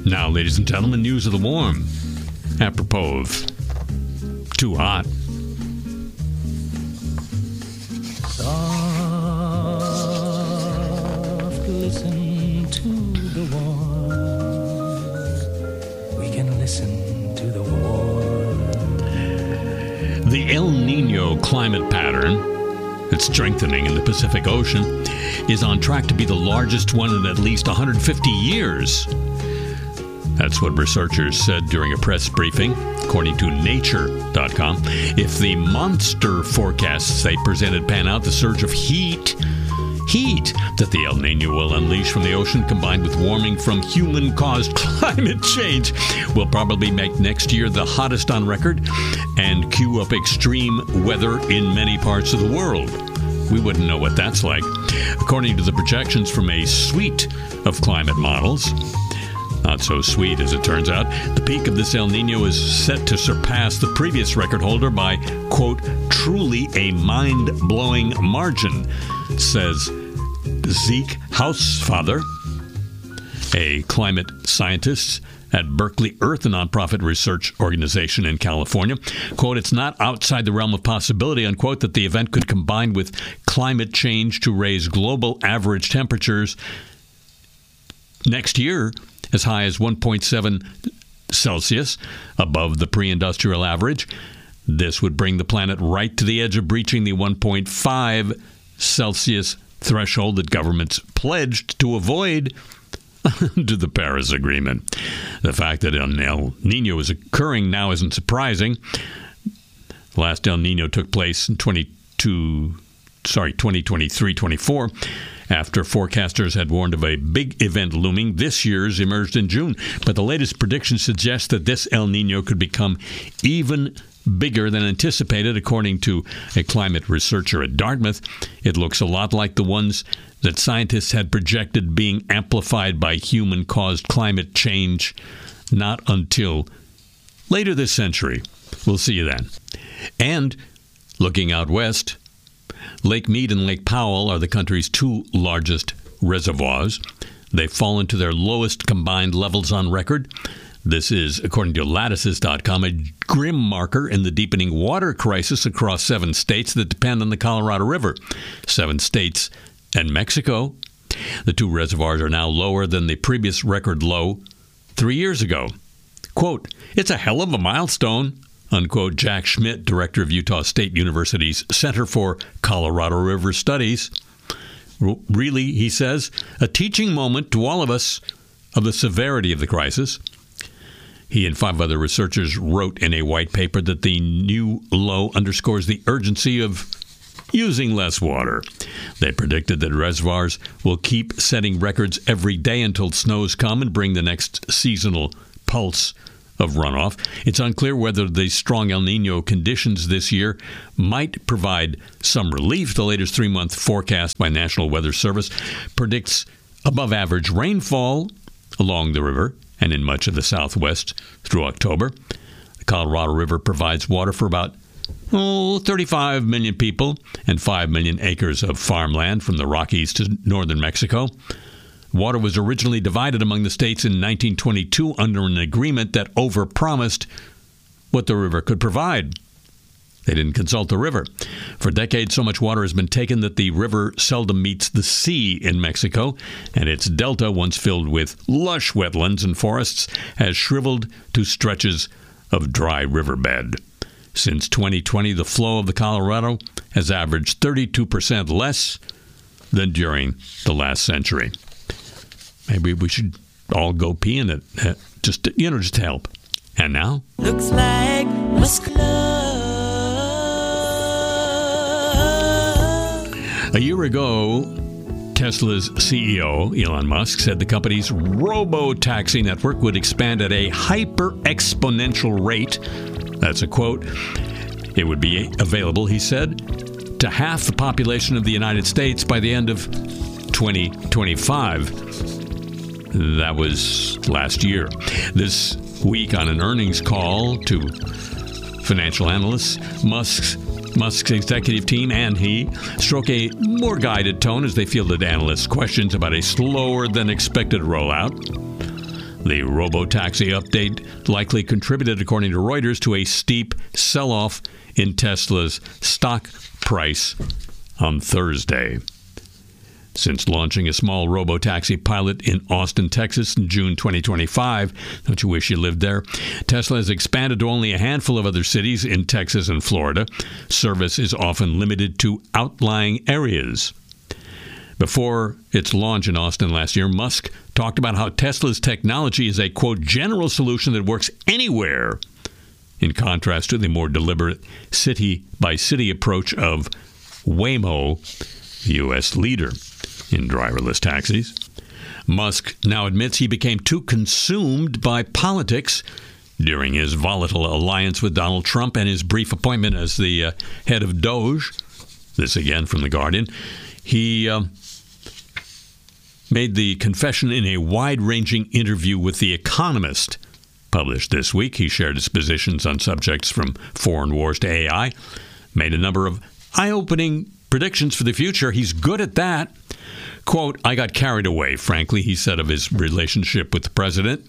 Now, ladies and gentlemen, news of the warm. Apropos of too hot. Soft, listen to the warm. We can listen to the warm. The El Nino climate pattern that's strengthening in the Pacific Ocean is on track to be the largest one in at least 150 years. That's what researchers said during a press briefing, according to Nature.com. If the monster forecasts they presented pan out, the surge of heat that the El Nino will unleash from the ocean, combined with warming from human-caused climate change, will probably make next year the hottest on record and cue up extreme weather in many parts of the world. We wouldn't know what that's like. According to the projections from a suite of climate models, not so sweet as it turns out, the peak of this El Nino is set to surpass the previous record holder by, quote, truly a mind-blowing margin, says Zeke Hausfather, a climate scientist at Berkeley Earth, a nonprofit research organization in California. Quote, it's not outside the realm of possibility, unquote, that the event could combine with climate change to raise global average temperatures next year as high as 1.7 Celsius above the pre-industrial average. This would bring the planet right to the edge of breaching the 1.5 Celsius threshold that governments pledged to avoid under the Paris Agreement. The fact that El Nino is occurring now isn't surprising. The last El Nino took place in 2023-24. After forecasters had warned of a big event looming, this year's emerged in June. But the latest predictions suggest that this El Nino could become even bigger than anticipated, according to a climate researcher at Dartmouth. It looks a lot like the ones that scientists had projected being amplified by human-caused climate change, not until later this century. We'll see you then. And looking out west, Lake Mead and Lake Powell are the country's two largest reservoirs. They've fallen to their lowest combined levels on record. This is, according to Lattices.com, a grim marker in the deepening water crisis across 7 states that depend on the Colorado River. 7 states and Mexico. The two reservoirs are now lower than the previous record low 3 years ago. Quote, it's a hell of a milestone, unquote, Jack Schmidt, director of Utah State University's Center for Colorado River Studies. Really, he says, a teaching moment to all of us of the severity of the crisis. He and 5 other researchers wrote in a white paper that the new low underscores the urgency of using less water. They predicted that reservoirs will keep setting records every day until snows come and bring the next seasonal pulse of runoff. It's unclear whether the strong El Nino conditions this year might provide some relief. The latest 3-month forecast by National Weather Service predicts above-average rainfall along the river and in much of the southwest through October. The Colorado River provides water for about 35 million people and 5 million acres of farmland from the Rockies to northern Mexico. Water was originally divided among the states in 1922 under an agreement that overpromised what the river could provide. They didn't consult the river. For decades, so much water has been taken that the river seldom meets the sea in Mexico, and its delta, once filled with lush wetlands and forests, has shriveled to stretches of dry riverbed. Since 2020, the flow of the Colorado has averaged 32% less than during the last century. Maybe we should all go pee in it, just to help. And now, looks like a year ago, Tesla's CEO, Elon Musk, said the company's robo-taxi network would expand at a hyper-exponential rate. That's a quote. It would be available, he said, to half the population of the United States by the end of 2025. That was last year. This week, on an earnings call to financial analysts, Musk's executive team and he struck a more guided tone as they fielded analysts' questions about a slower than expected rollout. The robo-taxi update likely contributed, according to Reuters, to a steep sell-off in Tesla's stock price on Thursday. Since launching a small robo-taxi pilot in Austin, Texas in June 2025, don't you wish you lived there? Tesla has expanded to only a handful of other cities in Texas and Florida. Service is often limited to outlying areas. Before its launch in Austin last year, Musk talked about how Tesla's technology is a, quote, general solution that works anywhere, in contrast to the more deliberate city-by-city approach of Waymo, the U.S. leader in driverless taxis. Musk now admits he became too consumed by politics during his volatile alliance with Donald Trump and his brief appointment as the head of Doge. This again from The Guardian. He made the confession in a wide-ranging interview with The Economist, published this week. He shared his positions on subjects from foreign wars to AI, made a number of eye-opening predictions for the future. He's good at that. Quote, I got carried away, frankly, he said of his relationship with the president.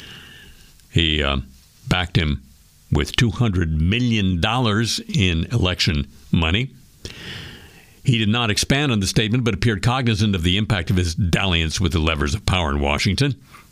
He backed him with $200 million in election money. He did not expand on the statement, but appeared cognizant of the impact of his dalliance with the levers of power in Washington.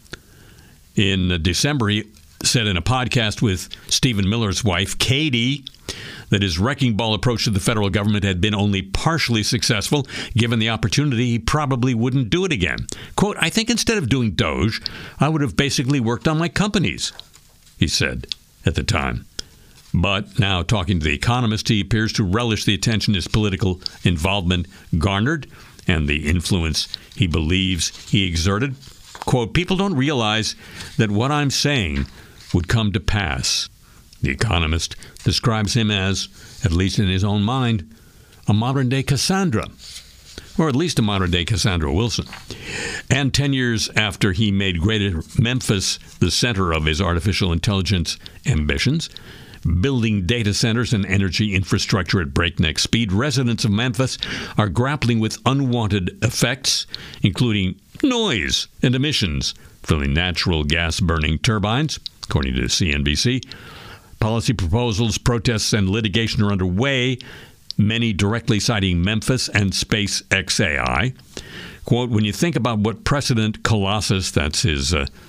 In December, he said in a podcast with Stephen Miller's wife, Katie, that his wrecking ball approach to the federal government had been only partially successful. Given the opportunity, he probably wouldn't do it again. Quote, I think instead of doing Doge, I would have basically worked on my companies, he said at the time. But now, talking to The Economist, he appears to relish the attention his political involvement garnered and the influence he believes he exerted. Quote, people don't realize that what I'm saying would come to pass. The Economist describes him as, at least in his own mind, a modern-day Cassandra, or at least a modern-day Cassandra Wilson. And 10 years after he made Greater Memphis the center of his artificial intelligence ambitions, building data centers and energy infrastructure at breakneck speed, residents of Memphis are grappling with unwanted effects, including noise and emissions from the natural gas-burning turbines, according to CNBC. Policy proposals, protests, and litigation are underway, many directly citing Memphis and SpaceX AI. Quote, when you think about what Precedent Colossus, that's his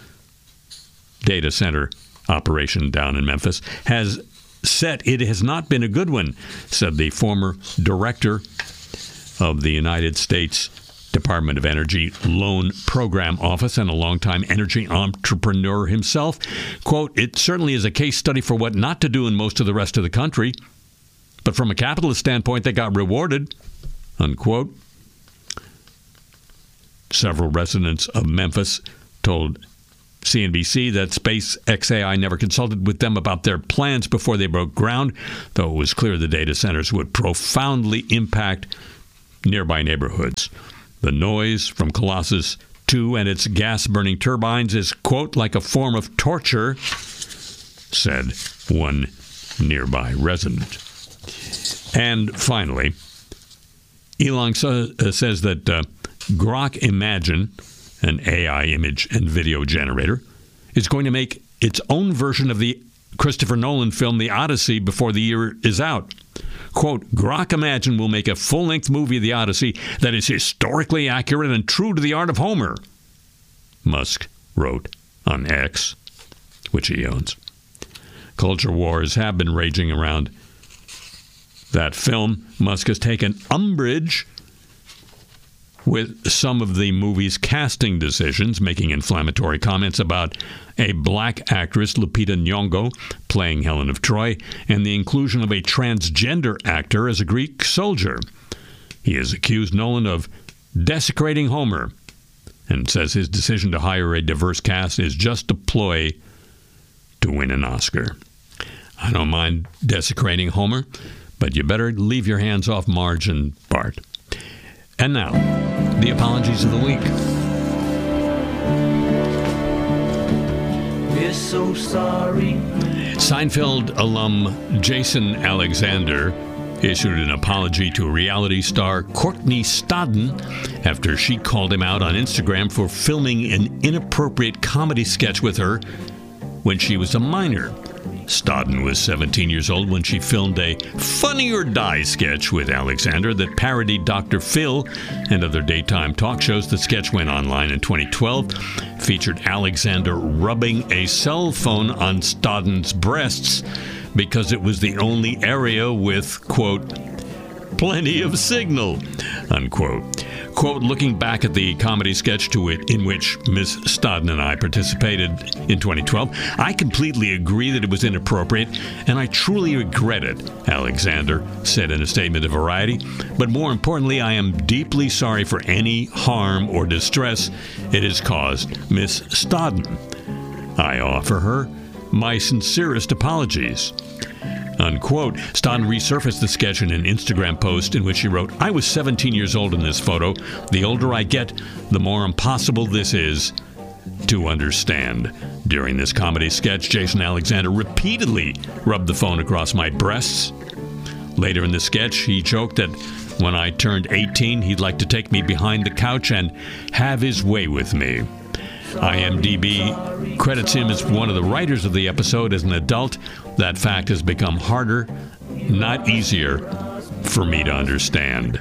data center operation down in Memphis, has set, it has not been a good one, said the former director of the United States Department of Energy Loan Program Office and a longtime energy entrepreneur himself. Quote, it certainly is a case study for what not to do in most of the rest of the country, but from a capitalist standpoint, they got rewarded, unquote. Several residents of Memphis told CNBC that SpaceX AI never consulted with them about their plans before they broke ground, though it was clear the data centers would profoundly impact nearby neighborhoods. The noise from Colossus 2 and its gas-burning turbines is, quote, like a form of torture, said one nearby resident. And finally, Elon says that Grok Imagine, an AI image and video generator, is going to make its own version of the Christopher Nolan film The Odyssey before the year is out. Quote, Grok Imagine will make a full-length movie of The Odyssey that is historically accurate and true to the art of Homer, Musk wrote on X, which he owns. Culture wars have been raging around that film. Musk has taken umbrage with some of the movie's casting decisions, making inflammatory comments about a black actress, Lupita Nyong'o, playing Helen of Troy, and the inclusion of a transgender actor as a Greek soldier. He has accused Nolan of desecrating Homer and says his decision to hire a diverse cast is just a ploy to win an Oscar. I don't mind desecrating Homer, but you better leave your hands off Marge and Bart. And now, the apologies of the week. We're so sorry. Seinfeld alum Jason Alexander issued an apology to reality star Courtney Stodden after she called him out on Instagram for filming an inappropriate comedy sketch with her when she was a minor. Stodden was 17 years old when she filmed a Funny or Die sketch with Alexander that parodied Dr. Phil and other daytime talk shows. The sketch went online in 2012, featured Alexander rubbing a cell phone on Stodden's breasts because it was the only area with, quote, plenty of signal, unquote. Quote, looking back at the comedy sketch in which Miss Stodden and I participated in 2012, I completely agree that it was inappropriate, and I truly regret it, Alexander said in a statement to Variety. But more importantly, I am deeply sorry for any harm or distress it has caused Miss Stodden. I offer her my sincerest apologies. Unquote. Stodden resurfaced the sketch in an Instagram post in which she wrote, I was 17 years old in this photo. The older I get, the more impossible this is to understand. During this comedy sketch, Jason Alexander repeatedly rubbed the phone across my breasts. Later in the sketch, he joked that when I turned 18, he'd like to take me behind the couch and have his way with me. IMDb credits him as one of the writers of the episode. As an adult, that fact has become harder, not easier, for me to understand.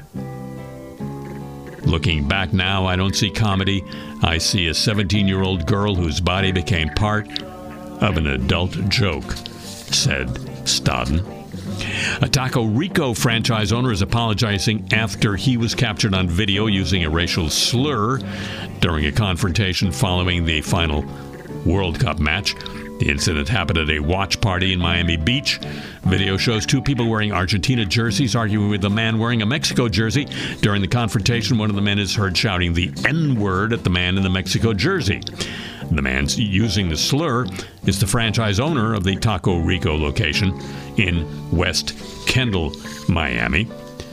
Looking back now, I don't see comedy. I see a 17-year-old girl whose body became part of an adult joke, said Stodden. A Taco Rico franchise owner is apologizing after he was captured on video using a racial slur during a confrontation following the final World Cup match. The incident happened at a watch party in Miami Beach. Video shows two people wearing Argentina jerseys arguing with a man wearing a Mexico jersey. During the confrontation, one of the men is heard shouting the N-word at the man in the Mexico jersey. The man using the slur is the franchise owner of the Taco Rico location in West Kendall, Miami.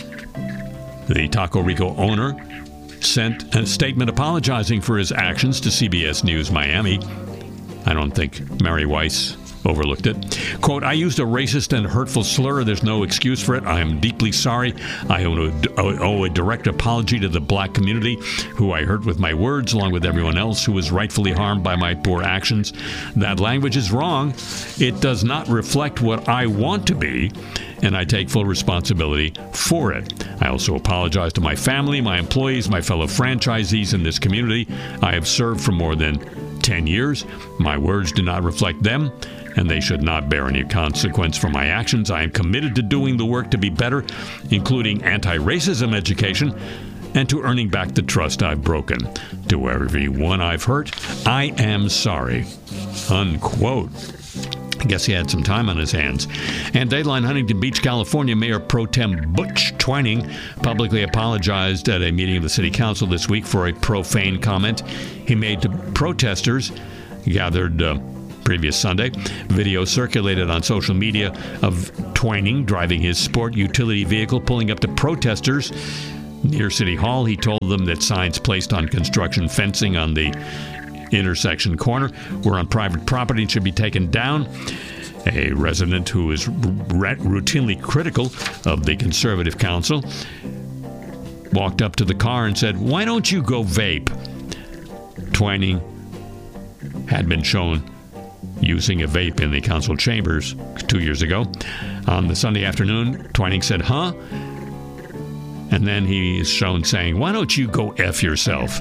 The Taco Rico owner sent a statement apologizing for his actions to CBS News Miami. I don't think Mary Weiss overlooked it. Quote, I used a racist and hurtful slur. There's no excuse for it. I am deeply sorry. I owe a direct apology to the black community who I hurt with my words, along with everyone else who was rightfully harmed by my poor actions. That language is wrong. It does not reflect what I want to be, and I take full responsibility for it. I also apologize to my family, my employees, my fellow franchisees in this community. I have served for more than 10 years. My words do not reflect them, and they should not bear any consequence for my actions. I am committed to doing the work to be better, including anti-racism education, and to earning back the trust I've broken. To everyone I've hurt, I am sorry. Unquote. I guess he had some time on his hands. And Dateline Huntington Beach, California, Mayor Pro Tem Butch Twining publicly apologized at a meeting of the city council this week for a profane comment he made to protesters gathered previous Sunday. Video circulated on social media of Twining driving his sport utility vehicle pulling up to protesters near City Hall. He told them that signs placed on construction fencing on the intersection corner were on private property and should be taken down. A resident who is routinely critical of the Conservative Council walked up to the car and said, "Why don't you go vape?" Twining had been shown using a vape in the council chambers 2 years ago. On the Sunday afternoon, Twining said, "Huh?" And then he is shown saying, "Why don't you go F yourself?"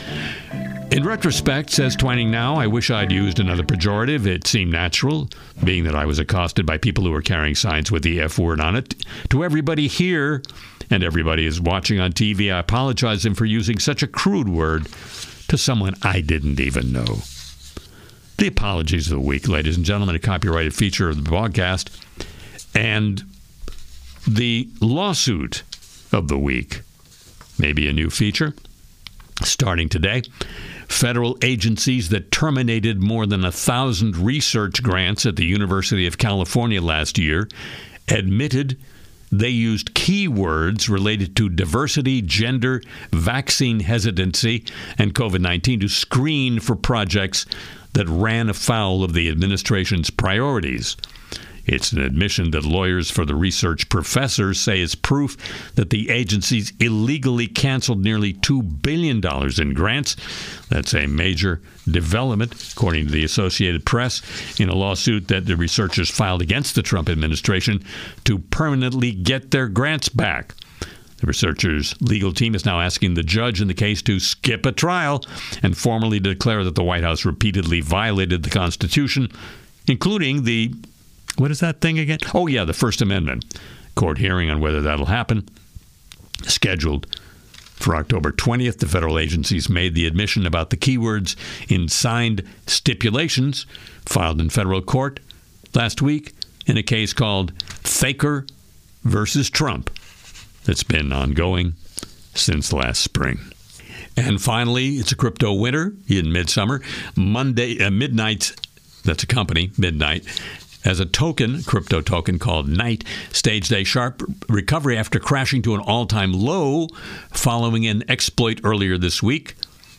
In retrospect, says Twining now, I wish I'd used another pejorative. It seemed natural, being that I was accosted by people who were carrying signs with the F word on it. To everybody here, and everybody is watching on TV, I apologize for using such a crude word to someone I didn't even know. The apologies of the week, ladies and gentlemen, a copyrighted feature of the broadcast. And the lawsuit of the week, maybe a new feature, starting today. Federal agencies that terminated more than 1,000 research grants at the University of California last year admitted they used keywords related to diversity, gender, vaccine hesitancy, and COVID-19 to screen for projects that ran afoul of the administration's priorities. It's an admission that lawyers for the research professors say is proof that the agencies illegally canceled nearly $2 billion in grants. That's a major development, according to the Associated Press, in a lawsuit that the researchers filed against the Trump administration to permanently get their grants back. The researchers' legal team is now asking the judge in the case to skip a trial and formally declare that the White House repeatedly violated the Constitution, including the, what is that thing again? Oh, yeah, the First Amendment. Court hearing on whether that'll happen, scheduled for October 20th. The federal agencies made the admission about the keywords in signed stipulations filed in federal court last week in a case called Thaker versus Trump that's been ongoing since last spring. And finally, it's a crypto winter in midsummer. Monday, Midnight, that's a company, Midnight, as a token, crypto token called Knight, staged a sharp recovery after crashing to an all-time low following an exploit earlier this week.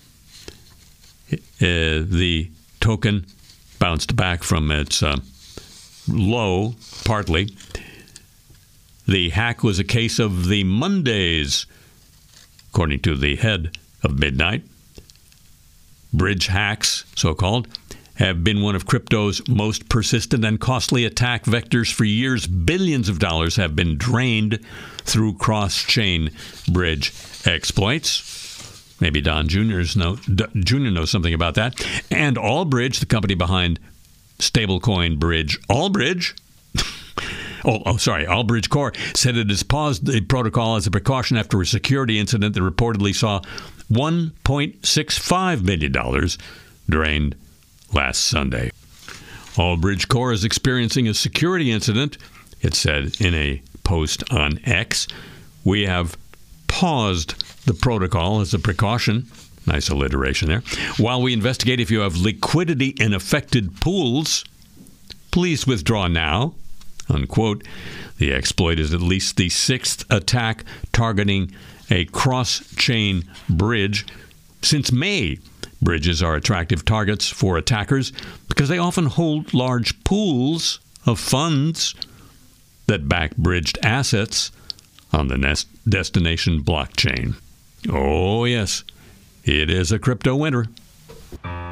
The token bounced back from its low, partly. The hack was a case of the Mondays, according to the head of Midnight. Bridge hacks, so-called, have been one of crypto's most persistent and costly attack vectors for years. Billions of dollars have been drained through cross-chain bridge exploits. Maybe Don Jr. knows something about that. And Allbridge, the company behind stablecoin bridge Allbridge, Allbridge Core, said it has paused the protocol as a precaution after a security incident that reportedly saw $1.65 million drained last Sunday. Allbridge Core is experiencing a security incident, it said in a post on X. We have paused the protocol as a precaution. Nice alliteration there. While we investigate if you have liquidity in affected pools, please withdraw now. Unquote. The exploit is at least the sixth attack targeting a cross-chain bridge since May. Bridges are attractive targets for attackers because they often hold large pools of funds that back bridged assets on the destination blockchain. Oh, yes, it is a crypto winter.